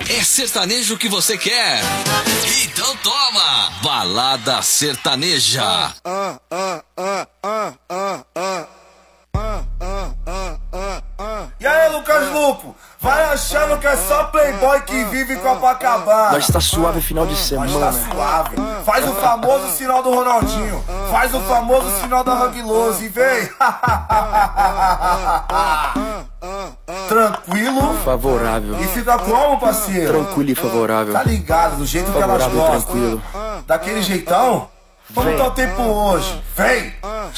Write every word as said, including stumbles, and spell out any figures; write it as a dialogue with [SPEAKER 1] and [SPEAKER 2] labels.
[SPEAKER 1] É sertanejo que você quer? Então toma! Balada Sertaneja.
[SPEAKER 2] Ah, ah, ah, ah, ah, ah, ah, ah, ah, ah, ah.
[SPEAKER 3] E aí, Lucas Lupo? Vai achando que é só playboy que vive Copacabana.
[SPEAKER 4] Nós tá suave final de semana.
[SPEAKER 3] Nós tá suave. Faz o famoso sinal do Ronaldinho. Faz o famoso sinal da Hang Loose e vem. Tranquilo.
[SPEAKER 4] Favorável.
[SPEAKER 3] E fica como, parceiro?
[SPEAKER 4] Tranquilo e favorável.
[SPEAKER 3] Tá ligado, do jeito que elas
[SPEAKER 4] Favorável e
[SPEAKER 3] gostam.
[SPEAKER 4] tranquilo.
[SPEAKER 3] Daquele jeitão? Como
[SPEAKER 4] Vem.
[SPEAKER 3] tá o tempo hoje? Vem!